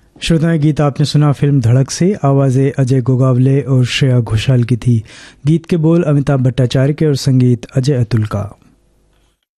श्रोताएं, गीत आपने सुना फिल्म धड़क से। आवाज़ें अजय गोगावले और श्रेया घोषाल की थी। गीत के बोल अमिताभ भट्टाचार्य के और संगीत अजय अतुल का।